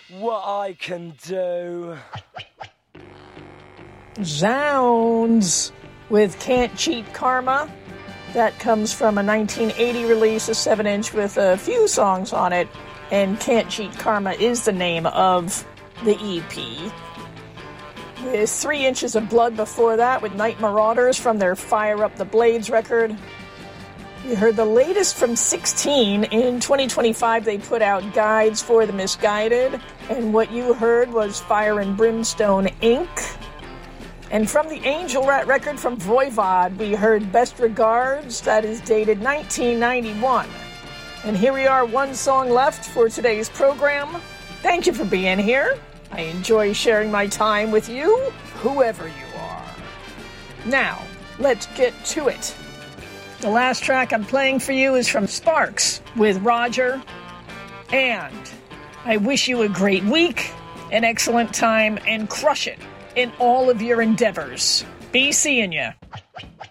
what I can do. Zounds with Can't Cheat Karma. That comes from a 1980 release, a 7-inch with a few songs on it, and Can't Cheat Karma is the name of the EP. With 3 Inches of Blood before that, with Night Marauders from their Fire Up the Blades record. You heard the latest from 16. In 2025, they put out Guides for the Misguided, and what you heard was Fire and Brimstone Inc. And from the Angel Rat record from Voivod, we heard Best Regards, that is dated 1991. And here we are, one song left for today's program. Thank you for being here. I enjoy sharing my time with you, whoever you are. Now, let's get to it. The last track I'm playing for you is from Sparks with Roger. And I wish you a great week, an excellent time, and crush it in all of your endeavors. Be seeing ya.